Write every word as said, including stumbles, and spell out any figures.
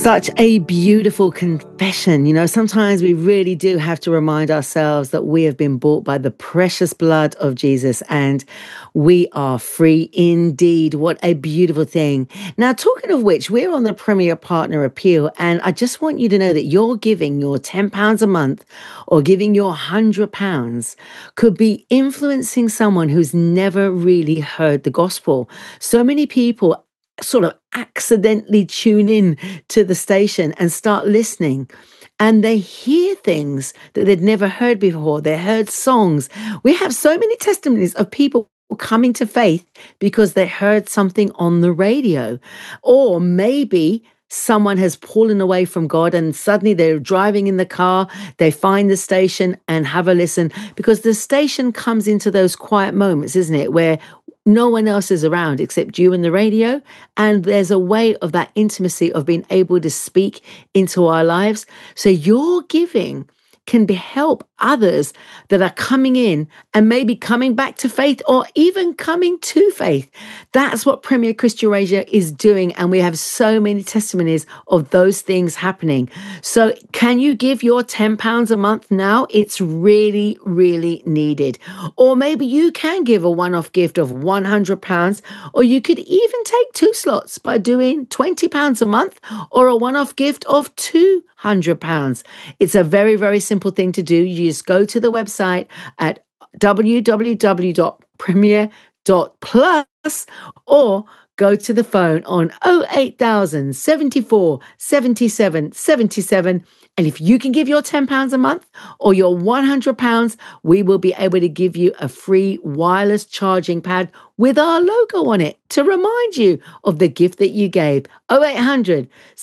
Such a beautiful confession. You know, sometimes we really do have to remind ourselves that we have been bought by the precious blood of Jesus and we are free indeed. What a beautiful thing. Now, talking of which, we're on the Premier Partner Appeal, and I just want you to know that you're giving your ten pounds a month or giving your one hundred pounds could be influencing someone who's never really heard the gospel. So many people sort of accidentally tune in to the station and start listening. And they hear things that they'd never heard before. They heard songs. We have so many testimonies of people coming to faith because they heard something on the radio. Or maybe someone has fallen away from God and suddenly they're driving in the car, they find the station and have a listen, because the station comes into those quiet moments, isn't it, where no one else is around except you and the radio. And there's a way of that intimacy of being able to speak into our lives. So your giving can be help others that are coming in and maybe coming back to faith or even coming to faith. That's what Premier Christian Radio is doing. And we have so many testimonies of those things happening. So can you give your ten pounds a month now? It's really, really needed. Or maybe you can give a one-off gift of one hundred pounds, or you could even take two slots by doing twenty pounds a month or a one-off gift of two hundred pounds. It's a very, very simple thing to do. You just go to the website at w w w dot premier dot plus or go to the phone on oh eight thousand, seventy-four, seventy-seven, seventy-seven. And if you can give your ten pounds a month or your one hundred pounds, we will be able to give you a free wireless charging pad with our logo on it to remind you of the gift that you gave. oh eight hundred